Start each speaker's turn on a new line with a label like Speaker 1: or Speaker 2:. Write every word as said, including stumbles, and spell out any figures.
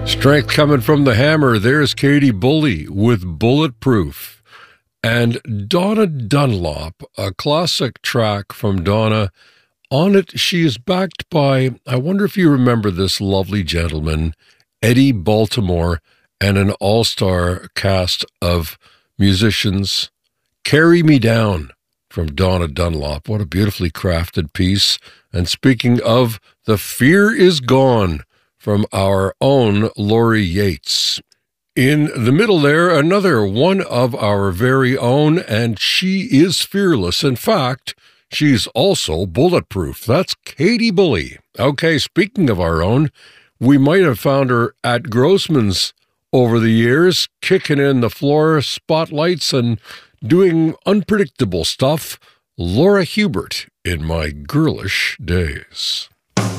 Speaker 1: Strength coming from the hammer. There's Katie Bully with Bulletproof. And Donna Dunlop, a classic track from Donna. On it, she is backed by, I wonder if you remember this lovely gentleman, Eddie Baltimore, and an all-star cast of musicians. Carry Me Down from Donna Dunlop. What a beautifully crafted piece. And speaking of, The Fear Is Gone from our own Laurie Yates. In the middle there, another one of our very own, and she is fearless. In fact, she's also bulletproof. That's Katie Bully. Okay, speaking of our own, we might have found her at Grossman's over the years, kicking in the floor spotlights and doing unpredictable stuff. Laura Hubert in My Girlish Days.